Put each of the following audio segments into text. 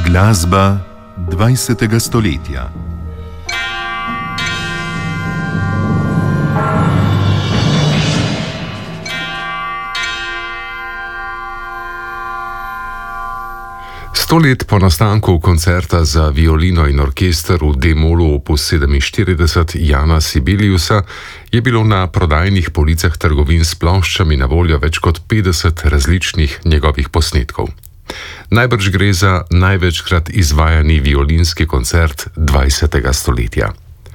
Glasba 20. stoletja. Sto let po nastanku koncerta za violino in orkester v D-molu opus 47 Jana Sibeliusa je bilo na prodajnih policah trgovin s ploščami na voljo več kot 50 različnih njegovih posnetkov. Najbrž gre za največkrat izvajani violinski koncert 20. stoletja.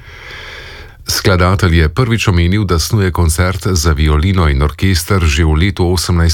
Skladatelj je prvič omenil, da snuje koncert za violino in orkester že v letu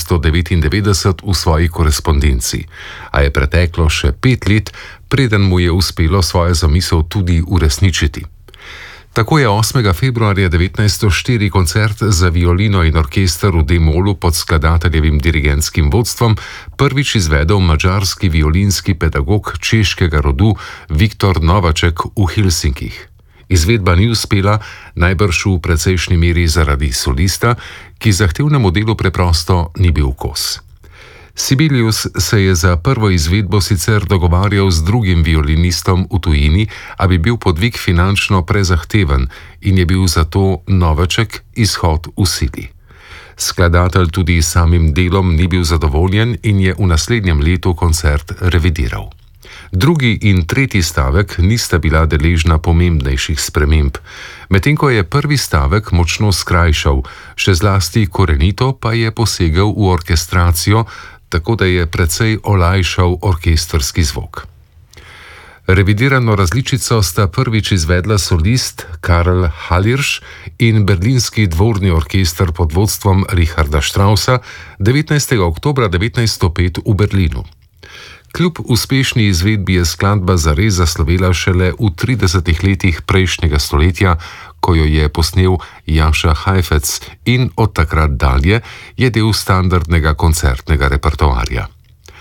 1899 v svoji korespondenci, a je preteklo še 5 let, preden mu je uspelo svojo zamisel tudi uresničiti. Tako je 8. februarja 1904 koncert za violino in orkester v D-molu pod skladateljevim dirigentskim vodstvom prvič izvedel madžarski violinski pedagog češkega rodu Viktor Novaček v Helsinkih. Izvedba ni uspela, najbrž v precejšnji meri zaradi solista, ki zahtevnemu delu preprosto ni bil kos. Sibelius se je za prvo izvedbo sicer dogovarjal z drugim violinistom v tujini, a bi bil podvig finančno prezahteven in je bil zato Novaček izhod v sili. Skladatelj tudi s samim delom ni bil zadovoljen in je v naslednjem letu koncert revidiral. Drugi in tretji stavek nista bila deležna pomembnejših sprememb, medtem ko je prvi stavek močno skrajšal, še zlasti korenito pa je posegel v orkestracijo, tako da je precej olajšal orkestrski zvok. Revidirano različico sta prvič izvedla solist Karl Hallirsch in berlinski dvorni orkester pod vodstvom Richarda Straussa 19. oktobra 1905 v Berlinu. Kljub uspešni izvedbi je skladba zares zaslovela šele v 30 letih prejšnjega stoletja, ko jo je posnel Jaša Heifetz in od takrat dalje je del standardnega koncertnega repertoarja.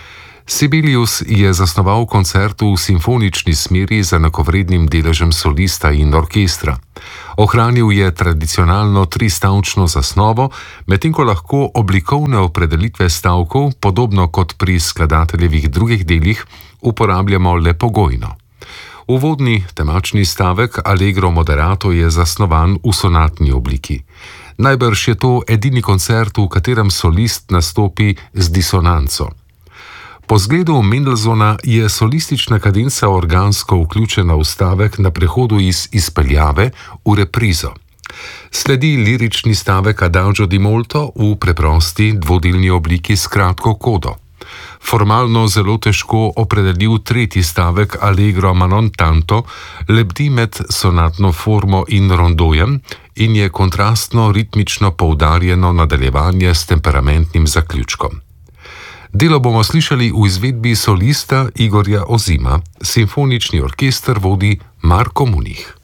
Sibelius je zasnoval koncert v simfonični smeri z enakovrednim deležem solista in orkestra. Ohranil je tradicionalno tristavčno zasnovo, medtem ko lahko oblikovne opredelitve stavkov, podobno kot pri skladateljevih drugih delih, uporabljamo le pogojno. Uvodni temačni stavek Allegro moderato je zasnovan v sonatni obliki. Najbrž je to edini koncert, v katerem solist nastopi z disonanco. Po zgledu Mendelssohna je solistična kadenca organsko vključena v stavek na prehodu iz izpeljave v reprizo. Sledi lirični stavek Adagio di molto v preprosti dvodelni obliki s kratko kodo. Formalno zelo težko opredeljiv tretji stavek Allegro ma non tanto lebdi med sonatno formo in rondojem in je kontrastno ritmično poudarjeno nadaljevanje s temperamentnim zaključkom. Delo bomo slišali v izvedbi solista Igorja Ozima, simfonični orkester vodi Marko Munih.